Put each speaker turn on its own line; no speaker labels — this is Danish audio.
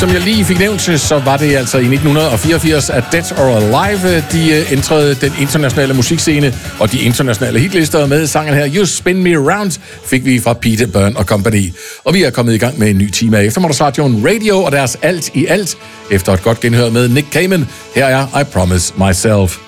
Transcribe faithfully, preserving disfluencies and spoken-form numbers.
som jeg lige fik nævnt, så var det altså i nitten fireogfirs, at Dead or Alive, de ændrede den internationale musikscene og de internationale hitlister med sangen her, You Spin Me Around, fik vi fra Peter Byrne og Company. Og vi er kommet i gang med en ny time af Eftermiddagsradioen Radio og deres alt i alt, efter et godt genhør med Nick Cayman. Her er I Promise Myself.